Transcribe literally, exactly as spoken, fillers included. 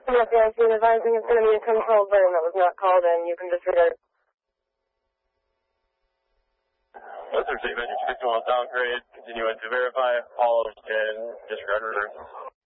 Yes, yeah, she's advising it's going to be a controlled burn that was not called in. You can disregard it. Western State Measure six one downgrade. Continuing to verify. All of can disregard reverse.